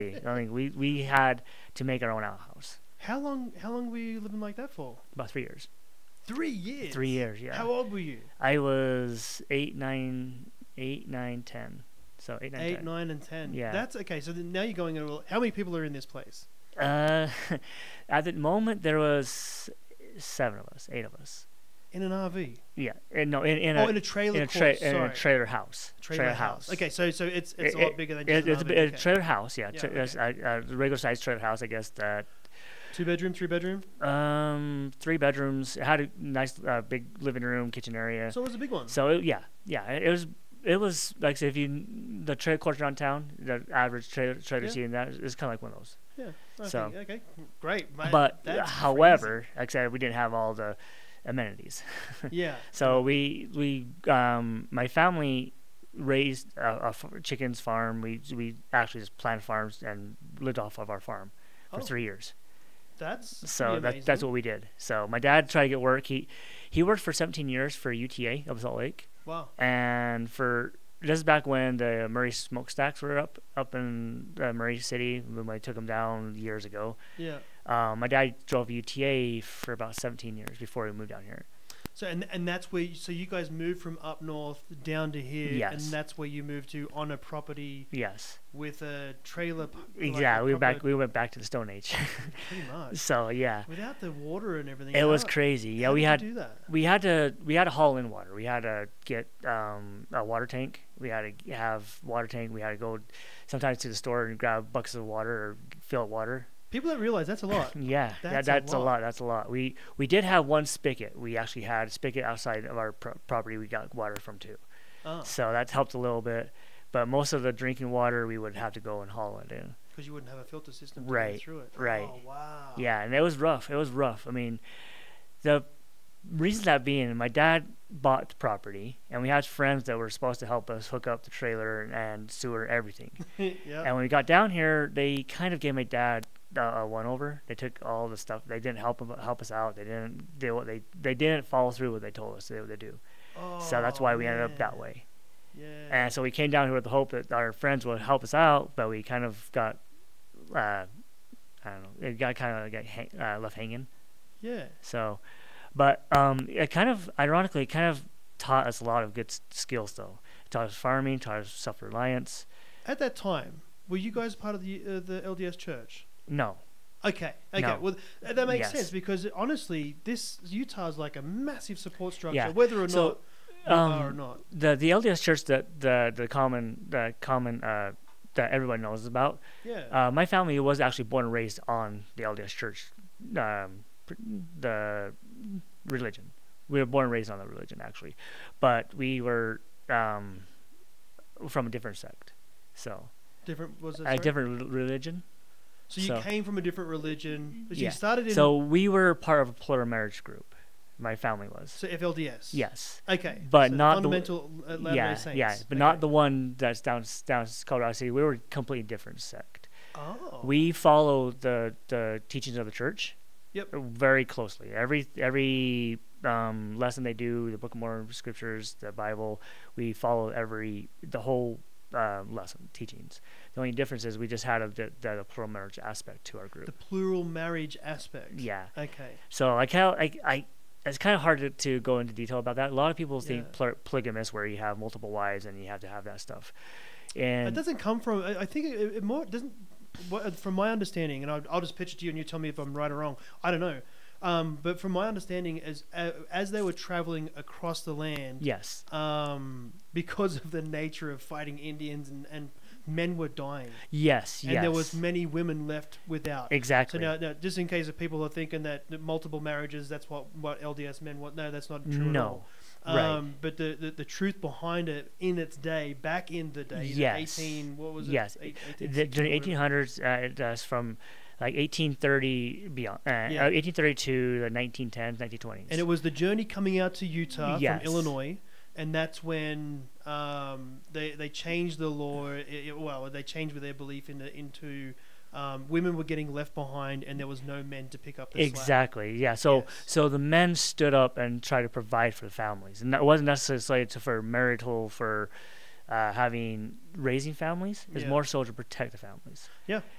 I mean, we had to make our own outhouse. How long were you living like that for? About 3 years. 3 years. 3 years, yeah. How old were you? I was 10. So 8, 8, 9, and 10. Yeah. That's okay. So now you're going. How many people are in this place? 10. At the moment, there was 7 of us, 8 of us. In an RV. Yeah, in a trailer. in a trailer house. Trailer house. Okay, so it's a lot bigger than just it's an RV. a Okay. trailer house. Yeah, Yeah, okay. a regular sized trailer house. I guess that 2-bedroom, 3-bedroom. 3 bedrooms. It had a nice big living room, kitchen area. So it was a big one. So it was like, say, if the trailer courts around town, the average trailer you see in that is kind of like one of those. Yeah. Okay, So okay, great. Mate, but that's however, like I said, we didn't have all the amenities. crazy. Yeah. So my family raised chickens farm. We actually just planted farms and lived off of our farm for Oh. 3 years. That's So pretty that's amazing. what we did. So my dad tried to get work. He worked for 17 years for UTA of Salt Lake, Wow. and for just back when the Murray smokestacks were up in Murray City, when I took them down years ago. Yeah. My dad drove UTA for about 17 years before he moved down here. So and that's where you guys moved from up north down to here, Yes. and that's where you moved to on a property Yes, with a trailer. exactly. We went back to the Stone Age. Pretty much. So yeah, Without the water and everything. it was crazy. Yeah, how we did had you do that. we had to haul in water. We had to get a water tank. We had to have water tank. We had to go sometimes to the store and grab buckets of water or fill up water. People don't realize that's a lot. Yeah, That's that's a a lot. lot. That's a lot. We did have one spigot. We actually had a spigot outside of our property. We got water from too. Oh, So that helped a little bit. But most of the drinking water, we would have to go and haul it in. because you wouldn't have a filter system to Right, go through it. right. Oh, wow. Yeah, and it was rough. It was rough. I mean, the reason that being, my dad bought the property, and we had friends that were supposed to help us hook up the trailer and sewer, everything. Yeah. And when we got down here, they kind of gave my dad a one-over. They took all the stuff. They didn't help us out. They didn't do what they didn't follow through what they told us they would do. So that's why we ended up that man. way. Yeah. And so we came down here with the hope that our friends would help us out, but we kind of got, I don't know, it got kind of left hanging. Yeah. So, but it kind of, ironically, it kind of taught us a lot of good skills, though. It taught us farming, taught us self-reliance. At that time, were you guys part of the LDS church? No. Okay. No. Well, that makes Yes. sense because honestly, this Utah is like a massive support structure, Yeah. whether or So, not you are or not. The LDS Church that the common that everybody knows about. Yeah. My family was actually born and raised on the LDS Church, the religion. We were born and raised on the religion, actually, but we were from a different sect, so Different was it? a sorry? different religion. So you so- came from a different religion. But Yeah. you started in So we were part of a plural marriage group. My family was. so FLDS. Yes. Okay. But so not the- fundamental Latter-day Yeah, Saints. yeah, but Okay. not the one that's down Colorado City. We were a completely different sect. Oh. We follow the teachings of the church. Yep. Very closely. Every lesson they do, the Book of Mormon scriptures, the Bible, we follow the whole lesson teachings. The only difference is we just had a plural marriage aspect to our group. The plural marriage aspect. Yeah. Okay. So it's kind of hard to go into detail about that. A lot of people think Yeah. polygamous, where you have multiple wives and you have to have that stuff. It And doesn't come from. I think it more doesn't. From my understanding, and I'll just pitch it to you, and you tell me if I'm right or wrong. I don't know. But from my understanding, as they were traveling across the land, yes, because of the nature of fighting Indians and men were dying, yes, and there was many women left without. exactly. So now, just in case if people are thinking that multiple marriages, that's what LDS men want. No, that's not true at all. No, right. But the truth behind it in its day, back in the day, Yes. 18, what was it? Yes, during the 1800s, from like 1830 beyond, 1830 to the 1910s, 1920s. And it was the journey coming out to Utah Yes. from Illinois, and that's when they changed the law. They changed with their belief into women were getting left behind, and there was no men to pick up the slack. Exactly. Yeah. So Yes. so the men stood up and tried to provide for the families, and that wasn't necessarily for marital for raising families. It's Yeah. more so to protect the families. Yeah.